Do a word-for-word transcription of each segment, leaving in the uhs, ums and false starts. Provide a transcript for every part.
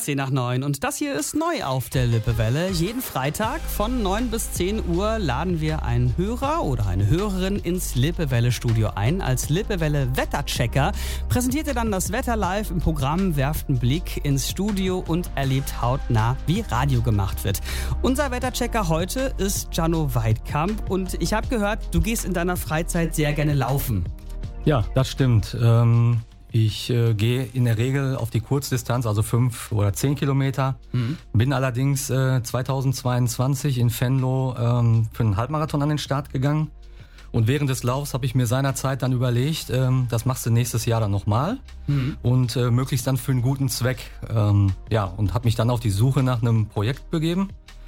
zehn nach neun und das hier ist neu auf der Lippewelle. Jeden Freitag von neun bis zehn Uhr laden wir einen Hörer oder eine Hörerin ins Lippewelle-Studio ein. Als Lippewelle-Wetterchecker präsentiert ihr dann das Wetter live im Programm, werft einen Blick ins Studio und erlebt hautnah, wie Radio gemacht wird. Unser Wetterchecker heute ist Gianno Weidkamp und ich habe gehört, du gehst in deiner Freizeit sehr gerne laufen. Ja, das stimmt. Ähm Ich äh, gehe in der Regel auf die Kurzdistanz, also fünf oder zehn Kilometer. Mhm. Bin allerdings äh, zweitausendzweiundzwanzig in Venlo ähm, für einen Halbmarathon an den Start gegangen. Und während des Laufs habe ich mir seinerzeit dann überlegt, ähm, das machst du nächstes Jahr dann nochmal. Mhm. Und äh, möglichst dann für einen guten Zweck. Ähm, ja, und habe mich dann auf die Suche nach einem Projekt begeben.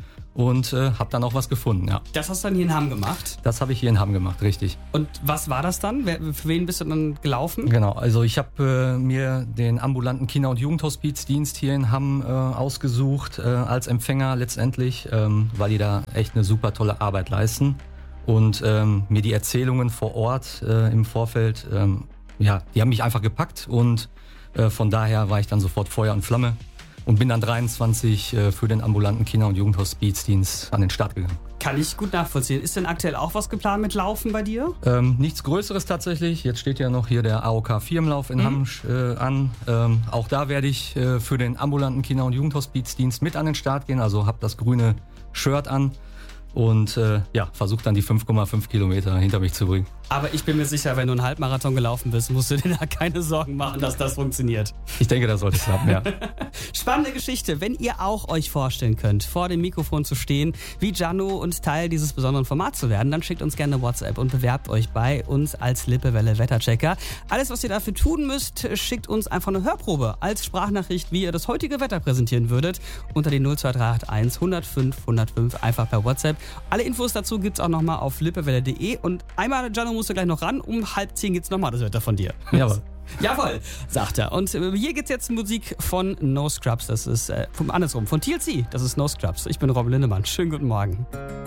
Und äh, habe dann auch was gefunden, ja. Das hast du dann hier in Hamm gemacht? Das habe ich hier in Hamm gemacht, richtig. Und was war das dann? Wer, für wen bist du dann gelaufen? Genau, also ich habe äh, mir den ambulanten Kinder- und Jugendhospizdienst hier in Hamm äh, ausgesucht, äh, als Empfänger letztendlich, ähm, weil die da echt eine super tolle Arbeit leisten. Und ähm, mir die Erzählungen vor Ort äh, im Vorfeld, ähm, ja, die haben mich einfach gepackt. Und äh, von daher war ich dann sofort Feuer und Flamme. Und bin dann dreiundzwanzig äh, für den ambulanten Kinder- und Jugendhospizdienst an den Start gegangen. Kann ich gut nachvollziehen. Ist denn aktuell auch was geplant mit Laufen bei dir? Ähm, nichts Größeres tatsächlich. Jetzt steht ja noch hier der A O K-Firmenlauf in mhm. Hamm äh, an. Ähm, auch da werde ich äh, für den ambulanten Kinder- und Jugendhospizdienst mit an den Start gehen. Also habe das grüne Shirt an. Und äh, ja, versuche dann die fünf Komma fünf Kilometer hinter mich zu bringen. Aber ich bin mir sicher, wenn du einen Halbmarathon gelaufen bist, musst du dir da keine Sorgen machen, dass das funktioniert. Ich denke, das sollte es klappen, ja. Spannende Geschichte. Wenn ihr auch euch vorstellen könnt, vor dem Mikrofon zu stehen, wie Gianno und Teil dieses besonderen Formats zu werden, dann schickt uns gerne WhatsApp und bewerbt euch bei uns als Lippewelle Wetterchecker. Alles, was ihr dafür tun müsst, schickt uns einfach eine Hörprobe als Sprachnachricht, wie ihr das heutige Wetter präsentieren würdet, unter die null zwei drei acht eins hundertfünf hundertfünf, einfach per WhatsApp. Alle Infos dazu gibt's auch nochmal auf lippewelle punkt de und einmal, Gianno, musst du gleich noch ran, um halb zehn gibt's nochmal das Wetter von dir. Jawohl. Jawohl, sagt er. Und hier gibt's jetzt Musik von No Scrubs, das ist, äh, andersrum, von T L C, das ist No Scrubs. Ich bin Robin Lindemann, schönen guten Morgen.